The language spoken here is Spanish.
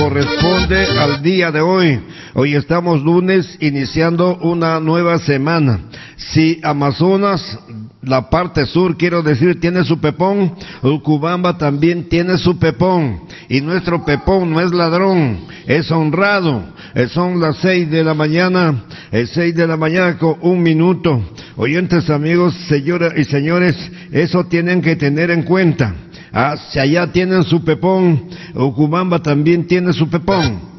corresponde al día de hoy. Hoy estamos lunes, iniciando una nueva semana. Si Amazonas, la parte sur, quiero decir, tiene su pepón, Ucubamba también tiene su pepón, y nuestro pepón no es ladrón, es honrado. Son las 6 de la mañana, 6 de la mañana con 1 minuto. Oyentes, amigos, señoras y señores, eso tienen que tener en cuenta. Si allá tienen su pepón, Ucubamba también tiene su pepón.